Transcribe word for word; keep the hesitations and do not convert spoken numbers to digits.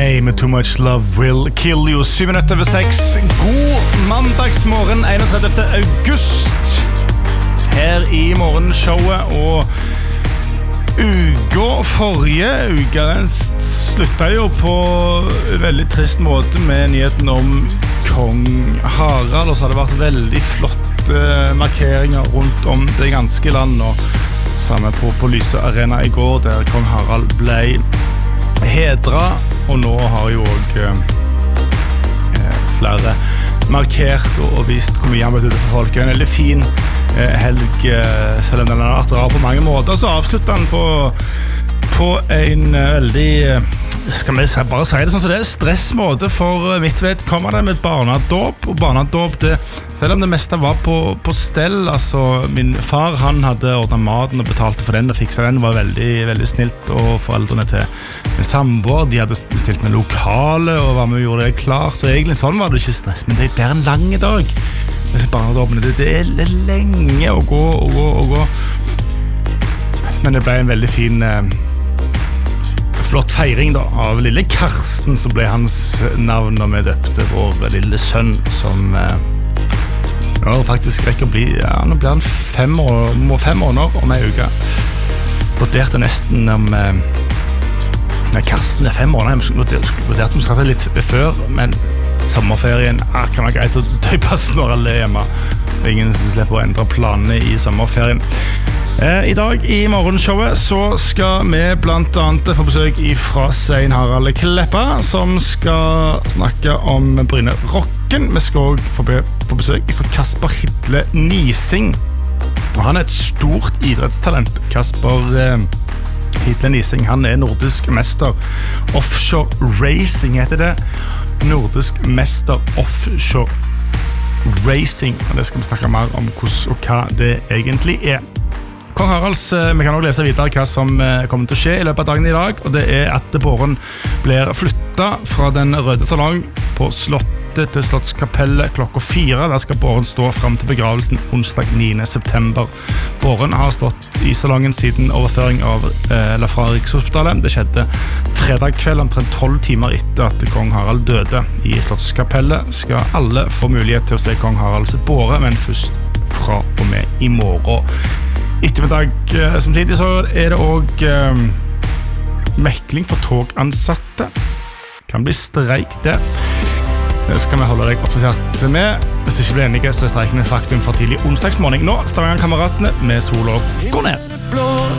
Play med Too Much Love Will Kill You. Syv minutter over seks. God mandagsmorgen, enogtredivte august. Her i morgenshowet, og uka forrige uke den sluttet jo på en veldig trist måte med nyheten om Kong Harald, og så har det vært veldig flotte markeringer rundt om det ganske land, og samme på, på Lyse Arena i går, der Kong Harald ble hedret, og nå har jo også eh, flere markert og, og vist hvor mye han betyr for folk. En veldig fin eh, helg, eh, selv om den har vært rar på mange måter, så avslutter han på, på en eh, veldig, eh, skal vi bare si det sånn som det er, stressmåte for mitt vedkommende med barnadåp, og barnadåp, det, selv om det meste var på, på stell, altså min far, han hadde ordnet maten og betalte for den og fikset den, var veldig, veldig snilt, og foreldrene til min samboer, de hadde stilt med lokale og var med og gjorde det klart, så egentlig sånn var det ikke stress, men det blir en lang dag, barnadåpene, det, det er lenge å gå og gå og gå, men det ble en veldig fin eh, flott feiring da, av lille Karsten, som ble hans navn når vi døpte vår lille sønn, som eh, nå faktisk rekker å bli, ja, nå blir han fem, år, fem måneder om en uke. Vurderte nesten om eh, nei, Karsten er fem måneder, jeg vurderte om vi skal ta litt før, men sommerferien ah, kan være greit å døpes når alle er hjemme. Det er ingen som slipper å endre planene i sommerferien. Eh, I dag i morgenshowet så skal vi blant annet få besøk fra Svein Harald Kleppa, som skal snakke om Bryne Rocken. Vi skal også få, be få besøk fra Kasper Hidle Nising. Og han er et stort idrettstalent. Kasper eh, Hidle Nising, han er nordisk mester. Offshore racing heter det. Nordisk mester offshore racing. Og det skal vi snakke mer om hvordan og hva det egentlig er. Kong Haralds, vi kan også lese videre hva som kommer til å skje i løpet av dagen i dag, og det er at Båren blir flyttet fra den røde salong på slottet til Slottskapellet klokka fire. Der skal Båren stå frem til begravelsen onsdag niende september. Båren har stått i salongen siden overføring av, eller fra Rikshospitalet. Det skjedde fredag kveld, omtrent tolv timer etter at Kong Harald døde. I Slottskapellet skal alle få mulighet til å se Kong Haralds båre, men først fra og med i morgen. Ettermiddag samtidig så er det også eh, mekling for togansatte. Kan bli streik det. Det skal vi holde deg oppdatert med. Hvis ikke blir enige, så er streiken et faktum for tidlig onsdagsmorgen. Nå, Stavanger-kameratene med Sol og går ned.